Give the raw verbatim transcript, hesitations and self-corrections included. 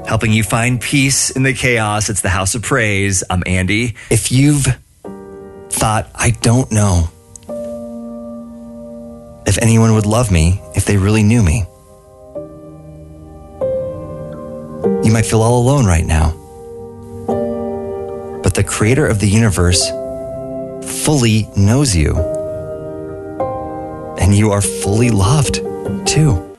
Helping you find peace in the chaos. It's the House of Praise. I'm Andy. If you've thought, I don't know if anyone would love me if they really knew me, you might feel all alone right now. But the creator of the universe fully knows you. And you are fully loved too.